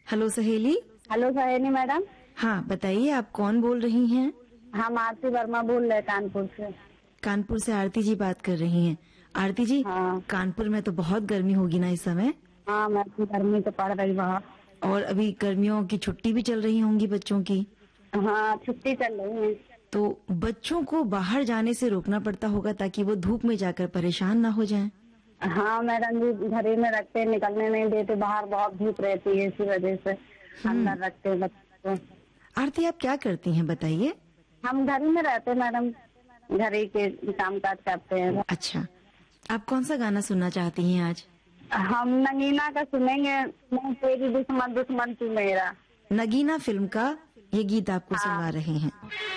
Hello सहेली। Hello सहेली madam. हाँ बताइए, आप कौन बोल रही हैं? हम आरती वर्मा बोल रहे हैं कानपुर से। कानपुर से आरती जी बात कर रही हैं। आरती जी, हाँ कानपुर में तो बहुत गर्मी होगी ना इस समय? हाँ मैडम, गर्मी तो पड़ रही बहुत। और अभी गर्मियों की छुट्टी भी चल रही होंगी बच्चों की। हाँ छुट्टी चल रही है। तो बच्चों को बाहर जाने से रोकना पड़ता होगा ताकि वो धूप में जाकर परेशान ना हो जाएं। हाँ मैडम जी, घर ही में रखते, निकलने नहीं देते, बाहर बहुत धूप रहती है, इसी वजह से अंदर रखते हैं बच्चों को। आरती, आप क्या करती हैं बताइए? हम घर ही में रहते मैडम, घर ही के काम काज करते हैं। अच्छा, आप कौन सा गाना सुनना चाहती हैं आज? हम नगीना का सुनेंगे, मैं तेरी दुश्मन दुश्मन तू मेरा। नगीना फिल्म का ये गीत आपको हाँ। सुनवा रहे हैं।